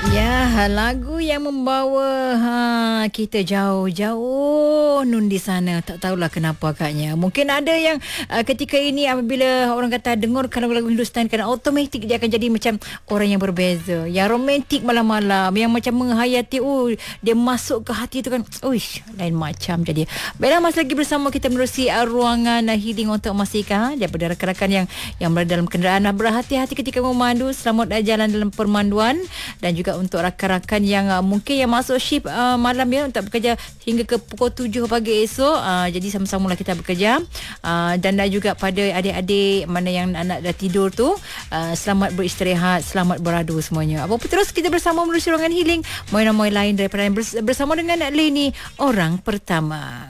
Ya, lagu yang membawa kita jauh-jauh nun di sana. Tak tahulah kenapa agaknya. Mungkin ada yang ketika ini apabila orang kata dengar kalau lagu Hindustan kan automatik dia akan jadi macam orang yang berbeza. Yang romantik malam-malam, yang macam menghayati dia masuk ke hati tu kan. Uish, lain macam jadi. Baiklah, masih lagi bersama kita menerusi ruangan healing untuk memastikan daripada rakan-rakan yang berada dalam kenderaan, berhati-hati ketika memandu. Selamat jalan dalam permanduan, dan juga untuk rakan-rakan yang mungkin yang masuk shift malam ya, untuk bekerja hingga ke pukul 7 pagi esok. Jadi sama-sama lah kita bekerja, dan juga pada adik-adik mana yang anak dah tidur tu, selamat beristirahat, selamat beradu semuanya. Apa-apa terus kita bersama menerusi ruangan healing. Moy lain daripada bersama dengan Leni, orang pertama.